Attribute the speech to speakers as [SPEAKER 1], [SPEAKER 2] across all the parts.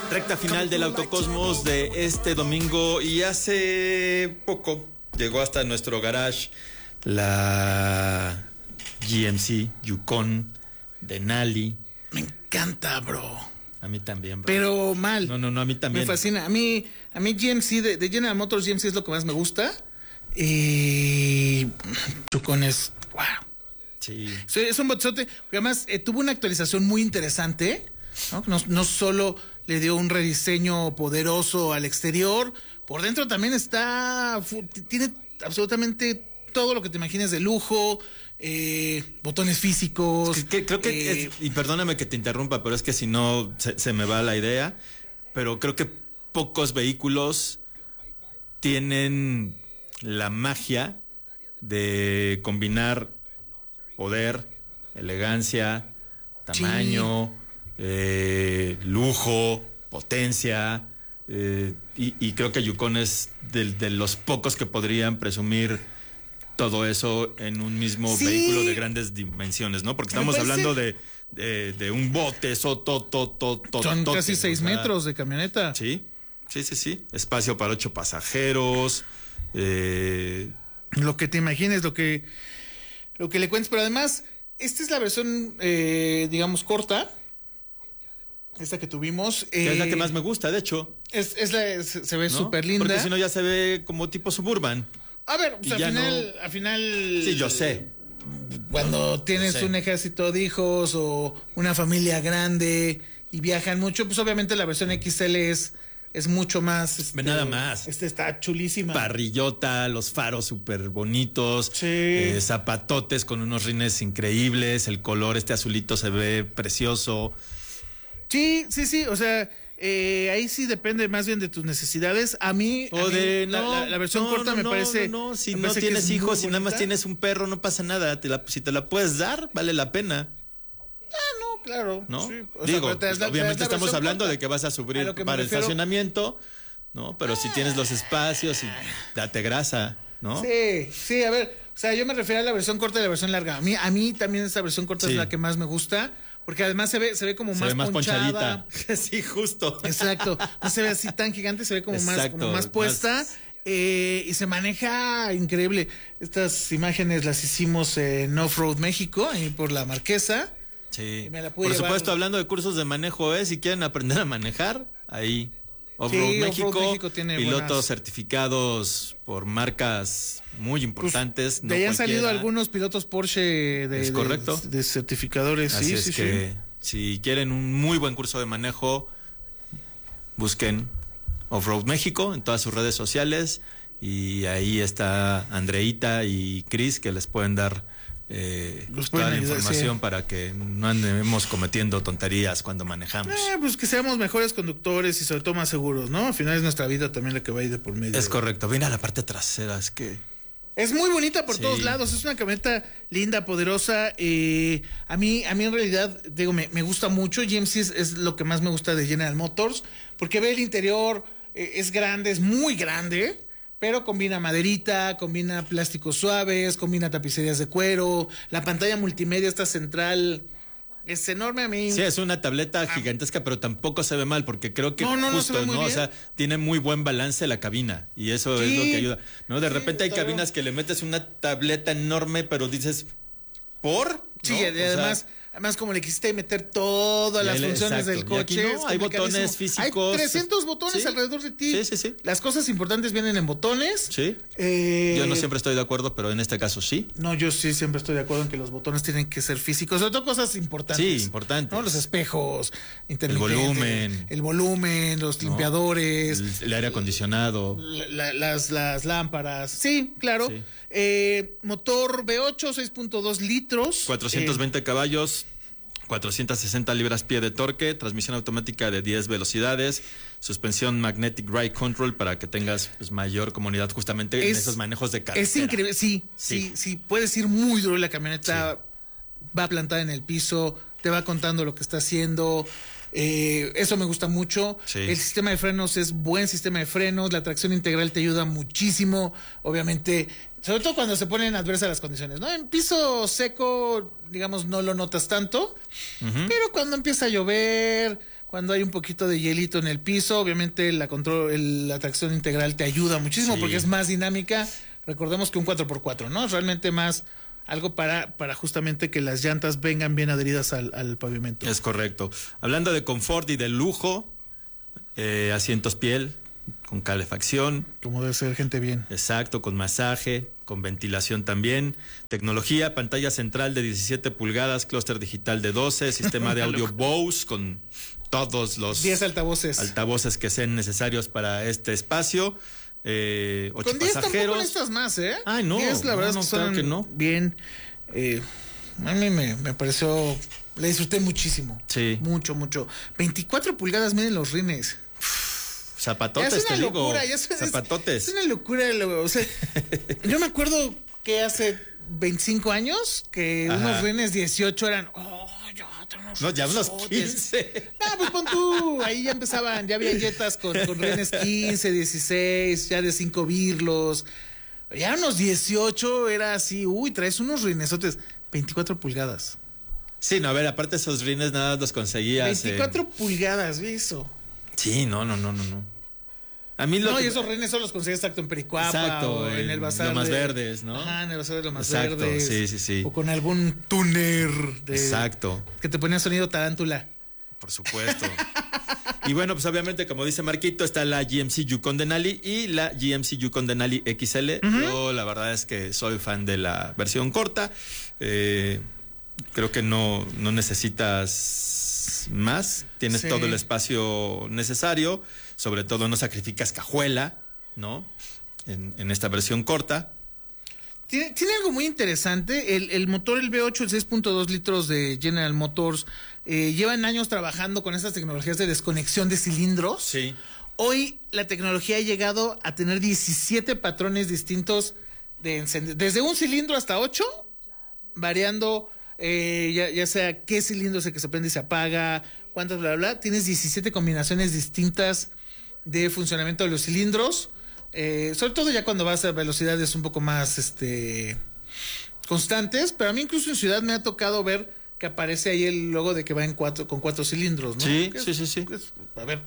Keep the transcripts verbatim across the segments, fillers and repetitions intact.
[SPEAKER 1] Recta final del Autocosmos de este domingo, y hace poco llegó hasta nuestro garage la G M C Yukon Denali.
[SPEAKER 2] Me encanta, bro.
[SPEAKER 1] A mí también, bro.
[SPEAKER 2] Pero mal.
[SPEAKER 1] No, no, no, a mí también.
[SPEAKER 2] Me fascina. A mí, a mí G M C, de, de General Motors, G M C es lo que más me gusta. Y Yukon es, wow.
[SPEAKER 1] Sí.
[SPEAKER 2] Sí, es un botezote, porque además eh, tuvo una actualización muy interesante, ¿no? No, no solo le dio un rediseño poderoso al exterior, por dentro también está, tiene absolutamente todo lo que te imagines de lujo, eh, botones físicos.
[SPEAKER 1] Es que, creo que, eh, es, y perdóname que te interrumpa, pero es que si no se, se me va la idea, pero creo que pocos vehículos tienen la magia de combinar poder, elegancia, tamaño, sí. eh, lujo, potencia, eh, y, y creo que Yukon es de, de los pocos que podrían presumir todo eso en un mismo sí. vehículo de grandes dimensiones, ¿no? Porque estamos hablando de, de, de un bote, eso, to, to, to, to,
[SPEAKER 2] son
[SPEAKER 1] tote,
[SPEAKER 2] casi seis
[SPEAKER 1] o sea,
[SPEAKER 2] metros de camioneta.
[SPEAKER 1] Sí, sí, sí, sí. Espacio para ocho pasajeros. Eh,
[SPEAKER 2] lo que te imagines, lo que, lo que le cuentes, pero además, esta es la versión, eh, digamos, corta. Esta que tuvimos.
[SPEAKER 1] Que
[SPEAKER 2] eh,
[SPEAKER 1] es la que más me gusta, de hecho.
[SPEAKER 2] Es, es la, es, se ve
[SPEAKER 1] ¿no?
[SPEAKER 2] súper linda.
[SPEAKER 1] Porque si no ya se ve como tipo Suburban.
[SPEAKER 2] A ver, pues al final,
[SPEAKER 1] no...
[SPEAKER 2] al final...
[SPEAKER 1] Sí, yo sé.
[SPEAKER 2] Cuando tienes
[SPEAKER 1] sé.
[SPEAKER 2] un ejército de hijos o una familia grande y viajan mucho, pues obviamente la versión X L es, es mucho más... Este,
[SPEAKER 1] Nada más.
[SPEAKER 2] Este está chulísima.
[SPEAKER 1] Parrillota, los faros súper bonitos.
[SPEAKER 2] Sí.
[SPEAKER 1] Eh, zapatotes con unos rines increíbles. El color, este azulito se ve precioso.
[SPEAKER 2] Sí, sí, sí, o sea, eh, ahí sí depende más bien de tus necesidades. A mí,
[SPEAKER 1] o
[SPEAKER 2] a mí
[SPEAKER 1] de,
[SPEAKER 2] la,
[SPEAKER 1] no,
[SPEAKER 2] la, la versión
[SPEAKER 1] no,
[SPEAKER 2] corta
[SPEAKER 1] no,
[SPEAKER 2] me
[SPEAKER 1] no,
[SPEAKER 2] parece...
[SPEAKER 1] No, no, si
[SPEAKER 2] me
[SPEAKER 1] no
[SPEAKER 2] parece
[SPEAKER 1] tienes hijos, si nada más
[SPEAKER 2] bonita.
[SPEAKER 1] tienes un perro, no pasa nada. Te la, si te la puedes dar, vale la pena.
[SPEAKER 2] Ah, no, claro.
[SPEAKER 1] ¿No?
[SPEAKER 2] Sí,
[SPEAKER 1] Digo,
[SPEAKER 2] sea,
[SPEAKER 1] pues,
[SPEAKER 2] la,
[SPEAKER 1] obviamente estamos hablando
[SPEAKER 2] corta.
[SPEAKER 1] de que vas a sufrir
[SPEAKER 2] a
[SPEAKER 1] para el
[SPEAKER 2] refiero...
[SPEAKER 1] estacionamiento, ¿no? Pero ah. si tienes los espacios, y date grasa, ¿no?
[SPEAKER 2] Sí, sí, a ver, o sea, yo me refiero a la versión corta y la versión larga. A mí, a mí también esa versión corta sí. es la que más me gusta, porque además se ve, se ve como
[SPEAKER 1] se
[SPEAKER 2] más,
[SPEAKER 1] ve más
[SPEAKER 2] ponchada.
[SPEAKER 1] ponchadita. Sí, justo.
[SPEAKER 2] Exacto. No se ve así tan gigante, se ve como
[SPEAKER 1] Exacto,
[SPEAKER 2] más, como más puesta. Más... Eh, y se maneja increíble. Estas imágenes las hicimos en Off-Road México, ahí por la Marquesa.
[SPEAKER 1] Sí.
[SPEAKER 2] Y me la
[SPEAKER 1] por
[SPEAKER 2] llevar...
[SPEAKER 1] supuesto, hablando de cursos de manejo, ¿eh? Si quieren aprender a manejar, ahí. Off-Road
[SPEAKER 2] sí,
[SPEAKER 1] México,
[SPEAKER 2] Off-Road México tiene
[SPEAKER 1] pilotos
[SPEAKER 2] buenas...
[SPEAKER 1] certificados por marcas muy importantes.
[SPEAKER 2] Pues, de ahí han salido algunos pilotos Porsche de,
[SPEAKER 1] es correcto.
[SPEAKER 2] de, de certificadores.
[SPEAKER 1] Así
[SPEAKER 2] sí,
[SPEAKER 1] es
[SPEAKER 2] sí,
[SPEAKER 1] que
[SPEAKER 2] sí.
[SPEAKER 1] si quieren un muy buen curso de manejo, busquen Off-Road México en todas sus redes sociales, y ahí está Andreita y Cris que les pueden dar Eh, toda la información sí. para que no andemos cometiendo tonterías cuando manejamos.
[SPEAKER 2] Eh, pues que seamos mejores conductores y sobre todo más seguros, ¿no? Al final es nuestra vida también la que va a ir de por medio.
[SPEAKER 1] Es correcto. Mira la parte trasera, es que...
[SPEAKER 2] Es muy bonita por sí. todos lados, es una camioneta linda, poderosa. Eh, a mí, a mí en realidad, digo, me, me gusta mucho. G M C es, es lo que más me gusta de General Motors, porque ve el interior, eh, es grande, es muy grande. Pero combina maderita, combina plásticos suaves, combina tapicerías de cuero, la pantalla multimedia esta central es enorme a mí.
[SPEAKER 1] Sí, es una tableta ah. gigantesca, pero tampoco se ve mal, porque creo que
[SPEAKER 2] no, no,
[SPEAKER 1] justo,
[SPEAKER 2] no, se ve muy
[SPEAKER 1] ¿no?
[SPEAKER 2] bien.
[SPEAKER 1] O sea, tiene muy buen balance la cabina, y eso sí. es lo que ayuda. No, de repente sí, hay cabinas que le metes una tableta enorme, pero dices, ¿por?
[SPEAKER 2] Sí,
[SPEAKER 1] ¿no?
[SPEAKER 2] y además... Sea, Además, como le quisiste meter todas las
[SPEAKER 1] él,
[SPEAKER 2] funciones
[SPEAKER 1] exacto.
[SPEAKER 2] del coche.
[SPEAKER 1] No, hay botones físicos.
[SPEAKER 2] Hay trescientos botones
[SPEAKER 1] ¿sí?
[SPEAKER 2] alrededor de ti.
[SPEAKER 1] Sí, sí, sí.
[SPEAKER 2] Las cosas importantes vienen en botones.
[SPEAKER 1] Sí.
[SPEAKER 2] Eh...
[SPEAKER 1] Yo no siempre estoy de acuerdo, pero en este caso sí.
[SPEAKER 2] No, yo sí siempre estoy de acuerdo en que los botones tienen que ser físicos. Sobre todo cosas importantes.
[SPEAKER 1] Sí, importantes.
[SPEAKER 2] ¿no? Los espejos,
[SPEAKER 1] el volumen.
[SPEAKER 2] El volumen, los ¿no? limpiadores.
[SPEAKER 1] El, el aire acondicionado.
[SPEAKER 2] La, la, las, las lámparas. Sí, claro. Sí. Eh, motor V ocho, seis punto dos litros.
[SPEAKER 1] cuatrocientos veinte eh, caballos. cuatrocientas sesenta libras-pie de torque, transmisión automática de diez velocidades, suspensión Magnetic Ride Control para que tengas pues, mayor comodidad justamente es, en esos manejos de carretera.
[SPEAKER 2] Es increíble, sí, sí, sí, sí, puedes ir muy duro, la camioneta sí. va plantada en el piso, te va contando lo que está haciendo. Eh, eso me gusta mucho.
[SPEAKER 1] Sí.
[SPEAKER 2] El sistema de frenos es buen sistema de frenos, la tracción integral te ayuda muchísimo, obviamente, sobre todo cuando se ponen adversas las condiciones, ¿no? En piso seco, digamos, no lo notas tanto, uh-huh. pero cuando empieza a llover, cuando hay un poquito de hielito en el piso. Obviamente la control, el, la tracción integral te ayuda muchísimo sí. porque es más dinámica. Recordemos que un cuatro por cuatro, ¿no? Es realmente más algo para, para justamente que las llantas vengan bien adheridas al, al pavimento.
[SPEAKER 1] Es correcto. Hablando de confort y de lujo, eh, asientos piel con calefacción.
[SPEAKER 2] Como debe ser, gente bien.
[SPEAKER 1] Exacto, con masaje, con ventilación también. Tecnología, pantalla central de diecisiete pulgadas, clúster digital de doce, sistema de audio Bose con todos los
[SPEAKER 2] diez altavoces.
[SPEAKER 1] altavoces que sean necesarios para este espacio. Eh, ocho
[SPEAKER 2] con diez
[SPEAKER 1] pasajeros.
[SPEAKER 2] Tampoco necesitas más, ¿eh?
[SPEAKER 1] Ay, no.
[SPEAKER 2] diez, la verdad
[SPEAKER 1] no, no,
[SPEAKER 2] es que claro
[SPEAKER 1] que no.
[SPEAKER 2] Bien. Eh, a mí me, me pareció. La disfruté muchísimo.
[SPEAKER 1] Sí.
[SPEAKER 2] Mucho, mucho. veinticuatro pulgadas, miren los rines.
[SPEAKER 1] Zapatotes,
[SPEAKER 2] es una
[SPEAKER 1] te
[SPEAKER 2] locura,
[SPEAKER 1] digo.
[SPEAKER 2] Es,
[SPEAKER 1] Zapatotes.
[SPEAKER 2] Es una locura. O sea, yo me acuerdo que hace veinticinco años que Ajá. unos rines dieciocho eran. Oh, ya, unos
[SPEAKER 1] no, ya unos quince.
[SPEAKER 2] No, pues pon tú. Ahí ya empezaban, ya había jetas con, con rines quince, dieciséis, ya de cinco birlos. Ya unos dieciocho era así. Uy, traes unos rinesotes. veinticuatro pulgadas.
[SPEAKER 1] Sí, no, a ver, aparte esos rines nada los conseguías.
[SPEAKER 2] veinticuatro
[SPEAKER 1] eh...
[SPEAKER 2] pulgadas, eso.
[SPEAKER 1] Sí, no, no, no, no, no. A mí lo
[SPEAKER 2] no,
[SPEAKER 1] que...
[SPEAKER 2] y esos rines solo los conseguías exacto en Pericuapa. Exacto, o en el bazar.
[SPEAKER 1] Lomas
[SPEAKER 2] de...
[SPEAKER 1] Verdes, ¿no?
[SPEAKER 2] Ajá, en el bazar de Lomas
[SPEAKER 1] exacto,
[SPEAKER 2] Verdes.
[SPEAKER 1] Sí, sí, sí.
[SPEAKER 2] O con algún tuner de...
[SPEAKER 1] Exacto.
[SPEAKER 2] Que te ponía sonido tarántula.
[SPEAKER 1] Por supuesto. Y bueno, pues obviamente, como dice Marquito, está la G M C Yukon Denali y la G M C Yukon Denali X L. Uh-huh. Yo la verdad es que soy fan de la versión corta. Eh, creo que no, no necesitas más. Tienes sí. todo el espacio necesario. Sobre todo no sacrificas cajuela, ¿no? En, en esta versión corta.
[SPEAKER 2] Tiene, tiene algo muy interesante. El, el motor, el V ocho, el seis punto dos litros de General Motors, eh, llevan años trabajando con estas tecnologías de desconexión de cilindros.
[SPEAKER 1] Sí.
[SPEAKER 2] Hoy la tecnología ha llegado a tener diecisiete patrones distintos de encendido. Desde un cilindro hasta ocho, variando eh, ya, ya sea qué cilindro es el que se prende y se apaga, cuántas, bla, bla, bla. Tienes diecisiete combinaciones distintas de funcionamiento de los cilindros. Eh, sobre todo ya cuando vas a velocidades un poco más este constantes, pero a mí incluso en ciudad me ha tocado ver que aparece ahí el logo de que va en cuatro con cuatro cilindros, ¿no?
[SPEAKER 1] Sí,
[SPEAKER 2] es,
[SPEAKER 1] sí, sí, sí.
[SPEAKER 2] Es, a ver,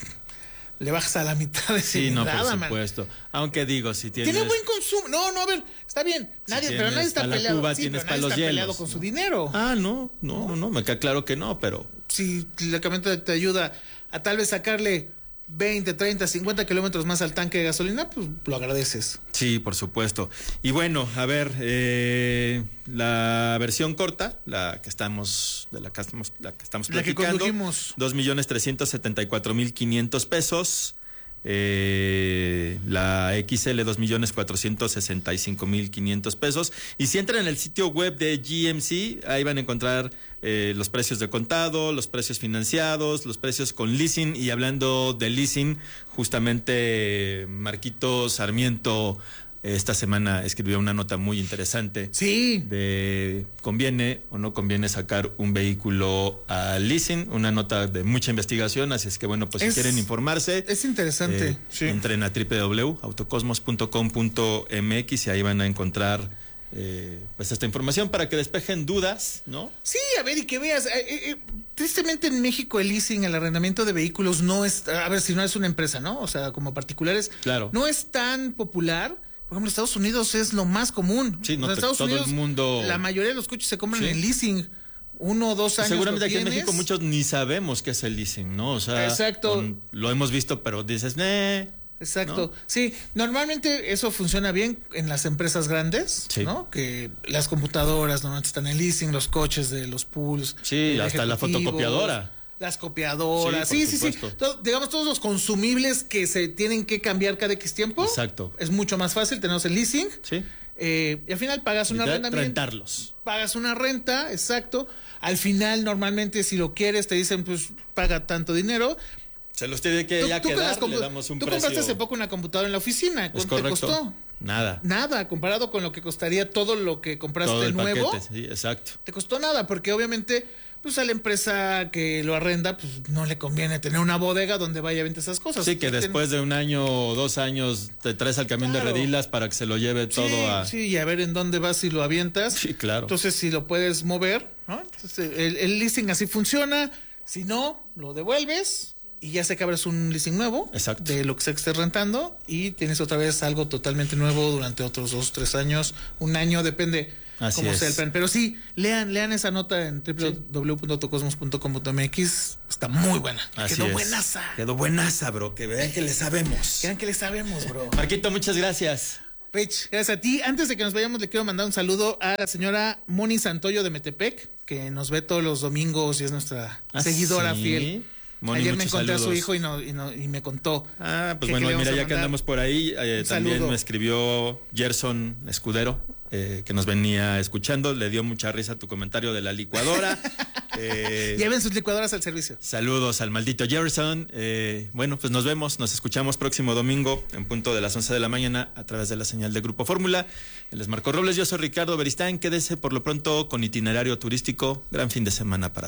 [SPEAKER 2] le bajas a la mitad de
[SPEAKER 1] sí, no, por supuesto. Man. Aunque digo, si tienes
[SPEAKER 2] tiene buen consumo. No, no, a ver, está bien. Nadie, si pero nadie está peleado.
[SPEAKER 1] Cuba,
[SPEAKER 2] sí,
[SPEAKER 1] tienes
[SPEAKER 2] pero nadie
[SPEAKER 1] para
[SPEAKER 2] está
[SPEAKER 1] los
[SPEAKER 2] peleado
[SPEAKER 1] hielos,
[SPEAKER 2] con
[SPEAKER 1] ¿no?
[SPEAKER 2] su dinero.
[SPEAKER 1] Ah, no, no, no, no, me queda claro que no, pero
[SPEAKER 2] si la camioneta te ayuda a tal vez sacarle veinte, treinta, cincuenta kilómetros más al tanque de gasolina, pues lo agradeces.
[SPEAKER 1] Sí, por supuesto. Y bueno, a ver, eh, la versión corta, la que estamos, de la que estamos, la que estamos platicando, dos millones trescientos setenta y cuatro mil quinientos pesos. Eh, la X L dos millones cuatrocientos sesenta y cinco mil quinientos pesos. Y si entran en el sitio web de G M C, ahí van a encontrar eh, los precios de contado, los precios financiados, los precios con leasing. Y hablando de leasing, justamente Marquito Sarmiento esta semana escribió una nota muy interesante.
[SPEAKER 2] Sí.
[SPEAKER 1] De conviene o no conviene sacar un vehículo a leasing, una nota de mucha investigación, así es que bueno, pues es, si quieren informarse.
[SPEAKER 2] Es interesante.
[SPEAKER 1] Eh, sí. Entren a doble u doble u doble u punto autocosmos punto com punto m x y ahí van a encontrar eh, pues esta información para que despejen dudas, ¿no?
[SPEAKER 2] Sí, a ver, y que veas, eh, eh, tristemente en México el leasing, el arrendamiento de vehículos no es, a ver, si no es una empresa, ¿no? O sea, como particulares,
[SPEAKER 1] claro,
[SPEAKER 2] no es tan popular. Por ejemplo, en Estados Unidos es lo más común.
[SPEAKER 1] Sí, no,
[SPEAKER 2] o sea, en Estados
[SPEAKER 1] todo
[SPEAKER 2] Unidos,
[SPEAKER 1] el mundo.
[SPEAKER 2] La mayoría de los coches se compran
[SPEAKER 1] sí.
[SPEAKER 2] en leasing. Uno o dos años.
[SPEAKER 1] Seguramente aquí en México muchos ni sabemos qué es el leasing, ¿no? O sea,
[SPEAKER 2] exacto.
[SPEAKER 1] Con, lo hemos visto, pero dices, "Nee".
[SPEAKER 2] Exacto.
[SPEAKER 1] ¿No?
[SPEAKER 2] Sí, normalmente eso funciona bien en las empresas grandes, sí. ¿no? Que las computadoras normalmente están en leasing, los coches de los pools.
[SPEAKER 1] Sí, hasta la fotocopiadora.
[SPEAKER 2] Las copiadoras, sí, sí, sí. sí. Todo, digamos, todos los consumibles que se tienen que cambiar cada X tiempo.
[SPEAKER 1] Exacto.
[SPEAKER 2] Es mucho más fácil tenerlos en leasing.
[SPEAKER 1] Sí.
[SPEAKER 2] Eh, y al final pagas una renta.
[SPEAKER 1] Rentarlos.
[SPEAKER 2] Pagas una renta, exacto. Al final, normalmente, si lo quieres, te dicen, pues, paga tanto dinero.
[SPEAKER 1] Se los tiene que
[SPEAKER 2] tú,
[SPEAKER 1] ya
[SPEAKER 2] tú
[SPEAKER 1] quedar, le damos un
[SPEAKER 2] tú
[SPEAKER 1] precio.
[SPEAKER 2] Tú compraste hace poco una computadora en la oficina. ¿Cuánto te costó?
[SPEAKER 1] Nada.
[SPEAKER 2] Nada, comparado con lo que costaría todo lo que compraste
[SPEAKER 1] todo el
[SPEAKER 2] nuevo.
[SPEAKER 1] Paquete, sí, exacto.
[SPEAKER 2] Te costó nada, porque obviamente, pues a la empresa que lo arrenda, pues no le conviene tener una bodega donde vaya a vender esas cosas.
[SPEAKER 1] Sí, que
[SPEAKER 2] Entonces,
[SPEAKER 1] después de un año o dos años te traes al camión claro. de redilas para que se lo lleve
[SPEAKER 2] sí,
[SPEAKER 1] todo a...
[SPEAKER 2] Sí, y a ver en dónde vas y lo avientas.
[SPEAKER 1] Sí, claro.
[SPEAKER 2] Entonces, si lo puedes mover, ¿no? Entonces, el, el leasing así funciona. Si no, lo devuelves y ya sé que abres un leasing nuevo.
[SPEAKER 1] Exacto.
[SPEAKER 2] De lo que sea que estés rentando y tienes otra vez algo totalmente nuevo durante otros dos, tres años, un año, depende
[SPEAKER 1] Así
[SPEAKER 2] cómo
[SPEAKER 1] es.
[SPEAKER 2] sea el plan. Pero sí, lean, lean esa nota en doble u doble u doble u punto autocosmos punto com punto m x. Está muy buena.
[SPEAKER 1] Así
[SPEAKER 2] Quedó
[SPEAKER 1] es.
[SPEAKER 2] buenaza.
[SPEAKER 1] Quedó buenaza, bro. Que vean que le sabemos.
[SPEAKER 2] Vean que le sabemos, bro.
[SPEAKER 1] Marquito, muchas gracias.
[SPEAKER 2] Rich, gracias a ti. Antes de que nos vayamos, le quiero mandar un saludo a la señora Moni Santoyo de Metepec, que nos ve todos los domingos y es nuestra
[SPEAKER 1] ¿Ah,
[SPEAKER 2] seguidora
[SPEAKER 1] sí?
[SPEAKER 2] fiel.
[SPEAKER 1] Moni,
[SPEAKER 2] Ayer me
[SPEAKER 1] muchos
[SPEAKER 2] encontré
[SPEAKER 1] saludos.
[SPEAKER 2] a su hijo y, no, y, no, y me contó.
[SPEAKER 1] Ah, pues
[SPEAKER 2] que-
[SPEAKER 1] bueno,
[SPEAKER 2] que le
[SPEAKER 1] mira,
[SPEAKER 2] vamos a
[SPEAKER 1] ya que
[SPEAKER 2] mandar
[SPEAKER 1] andamos por ahí, eh,
[SPEAKER 2] un
[SPEAKER 1] también
[SPEAKER 2] saludo.
[SPEAKER 1] me escribió Gerson Escudero, eh, que nos venía escuchando. Le dio mucha risa tu comentario de la licuadora. eh,
[SPEAKER 2] Lleven sus licuadoras al servicio.
[SPEAKER 1] Saludos al maldito Gerson. Eh, bueno, pues nos vemos, nos escuchamos próximo domingo en punto de las once de la mañana a través de la señal de Grupo Fórmula. Él es Marco Robles, yo soy Ricardo Beristain. Quédese por lo pronto con itinerario turístico. Gran fin de semana para